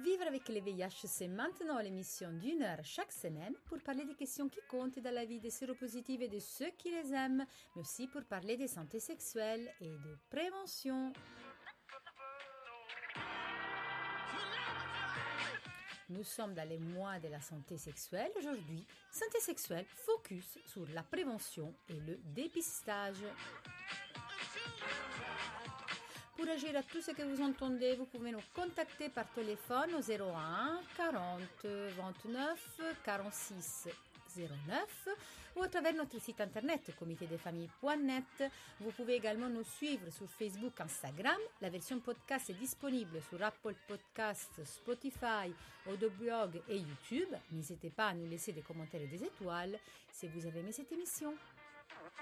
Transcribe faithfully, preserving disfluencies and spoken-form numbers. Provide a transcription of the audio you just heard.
Vivre avec le V I H, c'est maintenant l'émission d'une heure chaque semaine pour parler des questions qui comptent dans la vie des séropositifs et de ceux qui les aiment, mais aussi pour parler de santé sexuelle et de prévention. Nous sommes dans les mois de la santé sexuelle. Aujourd'hui, santé sexuelle, focus sur la prévention et le dépistage. Pour agir à tout ce que vous entendez, vous pouvez nous contacter par téléphone au zéro un quarante vingt-neuf quarante-six zéro neuf ou à travers notre site internet comité des familles point net. Vous pouvez également nous suivre sur Facebook, Instagram. La version podcast est disponible sur Apple Podcasts, Spotify, Audioblog et YouTube. N'hésitez pas à nous laisser des commentaires et des étoiles si vous avez aimé cette émission.